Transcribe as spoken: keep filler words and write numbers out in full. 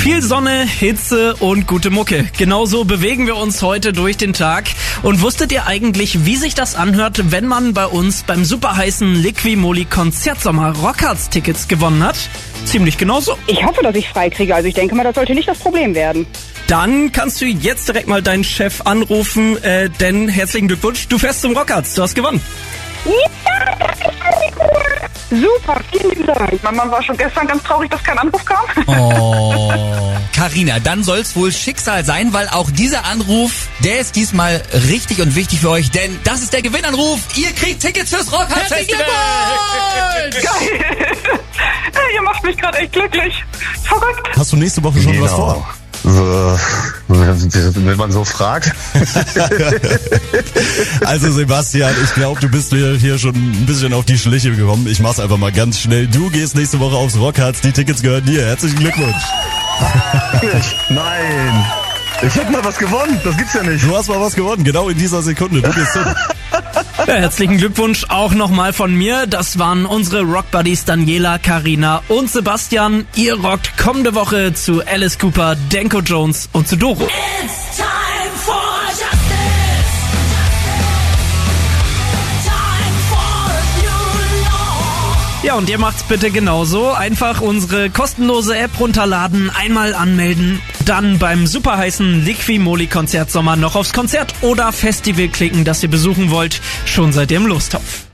Viel Sonne, Hitze und gute Mucke. Genauso bewegen wir uns heute durch den Tag. Und wusstet ihr eigentlich, wie sich das anhört, wenn man bei uns beim superheißen Liqui-Moly Konzertsommer Rockharz-Tickets gewonnen hat? Ziemlich genauso. Ich hoffe, dass ich frei kriege. Also ich denke mal, das sollte nicht das Problem werden. Dann kannst du jetzt direkt mal deinen Chef anrufen, äh, denn herzlichen Glückwunsch, du fährst zum Rockharz, du hast gewonnen. Ja, super, vielen lieben Dank. Mein Mann war schon gestern ganz traurig, dass kein Anruf kam. Oh, Carina, dann soll's wohl Schicksal sein, weil auch dieser Anruf, der ist diesmal richtig und wichtig für euch, denn das ist der Gewinnanruf. Ihr kriegt Tickets fürs Rockharz Festival! Geil! Ihr macht mich gerade echt glücklich. Verrückt. Hast du nächste Woche schon genau. was vor? Wenn man so fragt. Also Sebastian, ich glaube, du bist mir hier schon ein bisschen auf die Schliche gekommen. Ich mach's einfach mal ganz schnell. Du gehst nächste Woche aufs Rockharz. Die Tickets gehören dir. Herzlichen Glückwunsch. Nein. Ich hab mal was gewonnen. Das gibt's ja nicht. Du hast mal was gewonnen. Genau in dieser Sekunde. Du gehst hin. Ja, herzlichen Glückwunsch auch nochmal von mir. Das waren unsere Rockbuddies Daniela, Carina und Sebastian. Ihr rockt kommende Woche zu Alice Cooper, Danko Jones und zu Doro. It's time for justice. Time for a new law. Ja, und ihr macht's bitte genauso. Einfach unsere kostenlose App runterladen, einmal anmelden, dann beim superheißen Liqui-Moly Konzertsommer noch aufs Konzert oder Festival klicken, das ihr besuchen wollt. Schon seid ihr im Lostopf.